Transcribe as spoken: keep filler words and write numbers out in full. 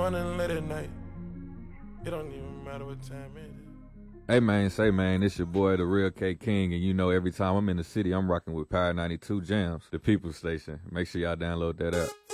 running late at night. It don't even matter what time it is. Hey man, say man, it's your boy the Real K King, and you know every time I'm in the city, I'm rocking with Power ninety-two Jams, the People Station. Make sure y'all download that app.